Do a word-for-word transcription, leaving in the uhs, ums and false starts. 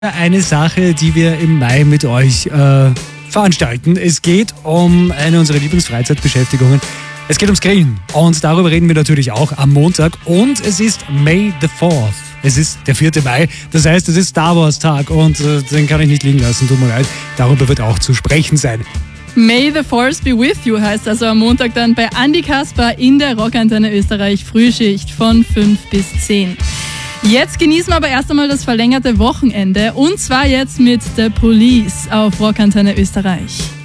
Eine Sache, die wir im Mai mit euch äh, veranstalten. Es geht um eine unserer Lieblingsfreizeitbeschäftigungen. Es geht ums Grillen. Und darüber reden wir natürlich auch am Montag. Und es ist May the fourth. Es ist der vierte Mai. Das heißt, es ist Star Wars Tag. Und äh, den kann ich nicht liegen lassen. Tut mir leid. Darüber wird auch zu sprechen sein. May the Force be with you heißt also am Montag dann bei Andi Kasper in der Rockantenne Österreich Frühschicht von fünf bis zehn. Jetzt genießen wir aber erst einmal das verlängerte Wochenende und zwar jetzt mit The Police auf Rockantenne Österreich.